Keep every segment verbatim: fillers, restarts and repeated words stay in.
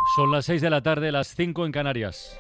Son las seis de la tarde, las cinco en Canarias.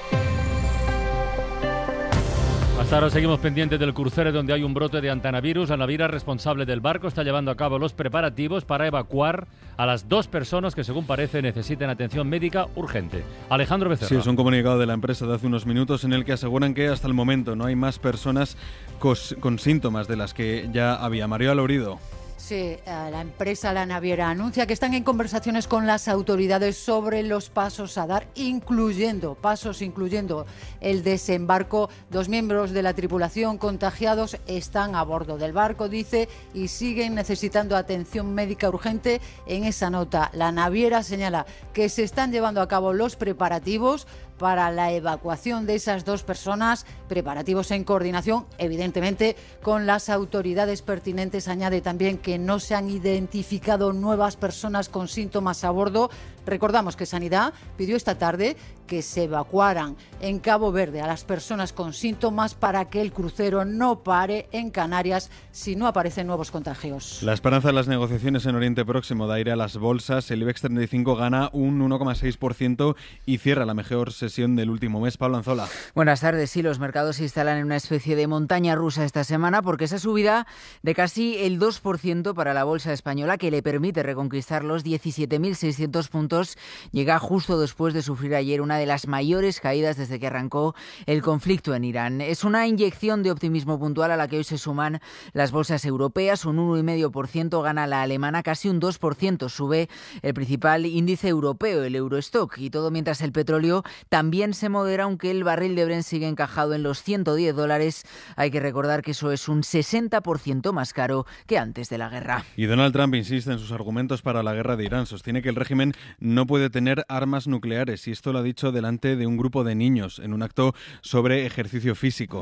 Hasta ahora seguimos pendientes del crucero donde hay un brote de antanavirus. La naviera responsable del barco está llevando a cabo los preparativos para evacuar a las dos personas que, según parece, necesitan atención médica urgente. Alejandro Becerra. Sí, es un comunicado de la empresa de hace unos minutos en el que aseguran que hasta el momento no hay más personas cos- con síntomas de las que ya había. María Lorido. Sí, la empresa, la naviera, anuncia que están en conversaciones con las autoridades sobre los pasos a dar, incluyendo, pasos incluyendo el desembarco. Dos miembros de la tripulación contagiados están a bordo del barco, dice, y siguen necesitando atención médica urgente. En esa nota, la naviera señala que se están llevando a cabo los preparativos para la evacuación de esas dos personas, preparativos en coordinación, evidentemente, con las autoridades pertinentes. Añade también que no se han identificado nuevas personas con síntomas a bordo. Recordamos que Sanidad pidió esta tarde que se evacuaran en Cabo Verde a las personas con síntomas para que el crucero no pare en Canarias si no aparecen nuevos contagios. La esperanza de las negociaciones en Oriente Próximo da aire a las bolsas. El IBEX treinta y cinco gana un uno coma seis por ciento y cierra la mejor sesión del último mes. Pablo Anzola. Buenas tardes. Sí, los mercados se instalan en una especie de montaña rusa esta semana porque esa subida de casi el dos por ciento para la bolsa española, que le permite reconquistar los diecisiete mil seiscientos puntos, llega justo después de sufrir ayer una de las mayores caídas desde que arrancó el conflicto en Irán. Es una inyección de optimismo puntual a la que hoy se suman las bolsas europeas. Un uno coma cinco por ciento gana la alemana, casi un dos por ciento sube el principal índice europeo, el Eurostock, y todo mientras el petróleo también se modera, aunque el barril de Brent sigue encajado en los ciento diez dólares. Hay que recordar que eso es un sesenta por ciento más caro que antes de la guerra. Y Donald Trump insiste en sus argumentos para la guerra de Irán. Sostiene que el régimen no puede tener armas nucleares, y esto lo ha dicho delante de un grupo de niños en un acto sobre ejercicio físico.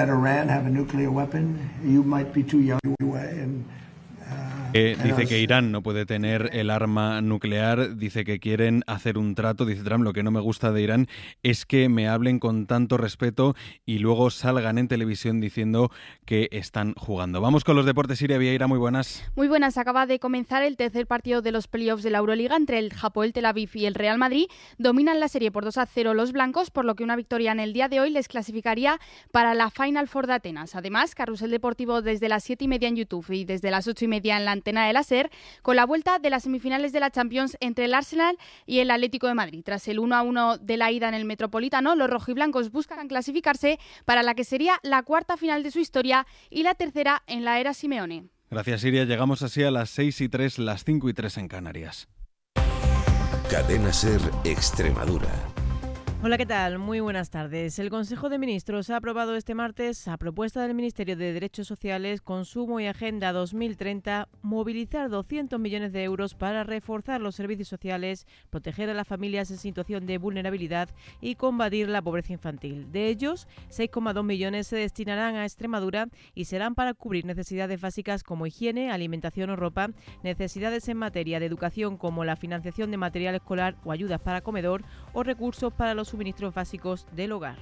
Eh, dice que Irán no puede tener el arma nuclear, dice que quieren hacer un trato. Dice Trump: lo que no me gusta de Irán es que me hablen con tanto respeto y luego salgan en televisión diciendo que están jugando. Vamos con los deportes. Siria Vieira, muy buenas. Muy buenas. Acaba de comenzar el tercer partido de los playoffs de la Euroliga entre el Hapoel Tel Aviv y el Real Madrid. Dominan la serie por dos a cero los blancos, por lo que una victoria en el día de hoy les clasificaría para la Final Four de Atenas. Además, Carrusel Deportivo desde las siete y media en YouTube y desde las ocho y media en la antena de la SER, con la vuelta de las semifinales de la Champions entre el Arsenal y el Atlético de Madrid. Tras el uno a uno de la ida en el Metropolitano, los rojiblancos buscan clasificarse para la que sería la cuarta final de su historia y la tercera en la era Simeone. Gracias, Siria. Llegamos así a las seis y tres, las cinco y tres en Canarias. Cadena SER Extremadura. Hola, ¿qué tal? Muy buenas tardes. El Consejo de Ministros ha aprobado este martes, a propuesta del Ministerio de Derechos Sociales, Consumo y Agenda dos mil treinta, movilizar doscientos millones de euros para reforzar los servicios sociales, proteger a las familias en situación de vulnerabilidad y combatir la pobreza infantil. De ellos, seis coma dos millones se destinarán a Extremadura y serán para cubrir necesidades básicas como higiene, alimentación o ropa, necesidades en materia de educación como la financiación de material escolar o ayudas para comedor o recursos para los suministros básicos del hogar.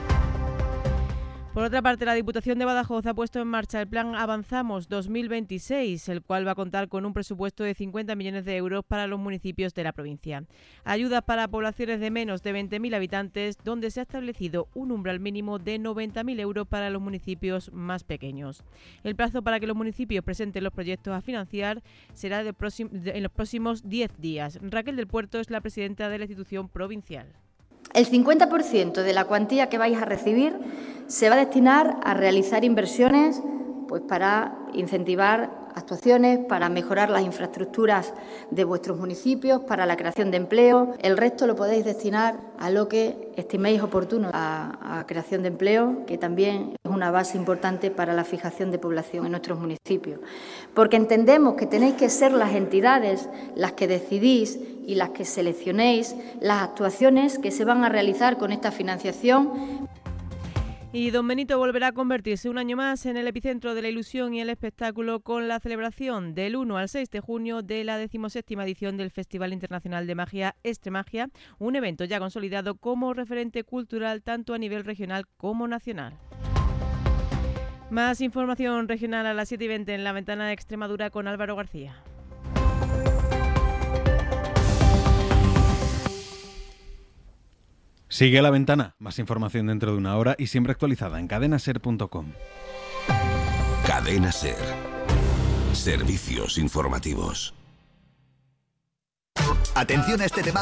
Por otra parte, la Diputación de Badajoz ha puesto en marcha el Plan Avanzamos dos mil veintiséis, el cual va a contar con un presupuesto de cincuenta millones de euros para los municipios de la provincia. Ayudas para poblaciones de menos de veinte mil habitantes, donde se ha establecido un umbral mínimo de noventa mil euros para los municipios más pequeños. El plazo para que los municipios presenten los proyectos a financiar será de próximo, de, en los próximos diez días. Raquel del Puerto es la presidenta de la institución provincial. El cincuenta por ciento de la cuantía que vais a recibir se va a destinar a realizar inversiones, pues para incentivar actuaciones, para mejorar las infraestructuras de vuestros municipios, para la creación de empleo. El resto lo podéis destinar a lo que estiméis oportuno, a, a creación de empleo, que también es una base importante para la fijación de población en nuestros municipios. Porque entendemos que tenéis que ser las entidades las que decidís y las que seleccionéis las actuaciones que se van a realizar con esta financiación. Y Don Benito volverá a convertirse un año más en el epicentro de la ilusión y el espectáculo con la celebración del uno al seis de junio de la decimoséptima edición del Festival Internacional de Magia Extremagia, un evento ya consolidado como referente cultural tanto a nivel regional como nacional. Más información regional a las siete y veinte en la ventana de Extremadura con Álvaro García. Sigue a La Ventana. Más información dentro de una hora y siempre actualizada en cadena ser punto com. Cadena Ser. Servicios informativos. Atención a este tema